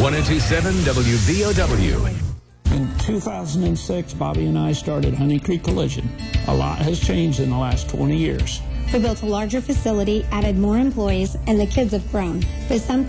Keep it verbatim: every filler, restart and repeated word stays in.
one oh two point seven W B O W. In two thousand six, Bobby and I started Honey Creek Collision. A lot has changed in the last twenty years. We built a larger facility, added more employees, and the kids have grown. But some